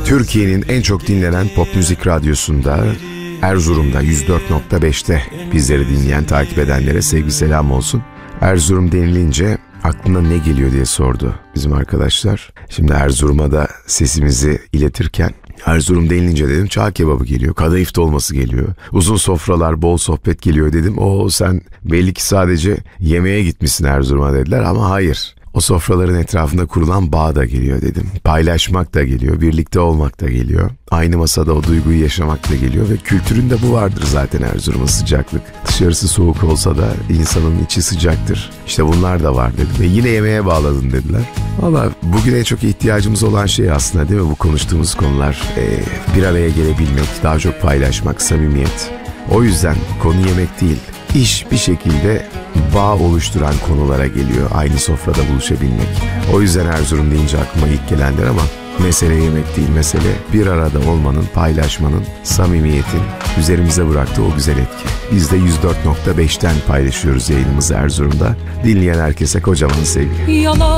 Türkiye'nin en çok dinlenen pop müzik radyosunda, Erzurum'da 104.5'te bizleri dinleyen, takip edenlere sevgi selam olsun. Erzurum denilince aklına ne geliyor diye sordu bizim arkadaşlar. Şimdi Erzurum'a da sesimizi iletirken Erzurum denilince dedim çağ kebabı geliyor, kadayıf dolması geliyor, uzun sofralar, bol sohbet geliyor dedim. O sen belli ki sadece yemeğe gitmişsin Erzurum'a dediler ama hayır. O sofraların etrafında kurulan bağ da geliyor dedim. Paylaşmak da geliyor, birlikte olmak da geliyor. Aynı masada o duyguyu yaşamak da geliyor ve kültüründe bu vardır zaten Erzurum'un, sıcaklık. Dışarısı soğuk olsa da insanın içi sıcaktır. İşte bunlar da var dedim ve yine yemeğe bağladın dediler. Valla bugün en çok ihtiyacımız olan şey aslında değil mi bu konuştuğumuz konular? Bir araya gelebilmek, daha çok paylaşmak, samimiyet. O yüzden konu yemek değil. İş bir şekilde bağ oluşturan konulara geliyor. Aynı sofrada buluşabilmek. O yüzden Erzurum deyince aklıma ilk gelenler ama mesele yemek değil. Mesele bir arada olmanın, paylaşmanın, samimiyetin üzerimize bıraktığı o güzel etki. Biz de 104.5'ten paylaşıyoruz yayınımızı Erzurum'da. Dinleyen herkese kocaman sevgi.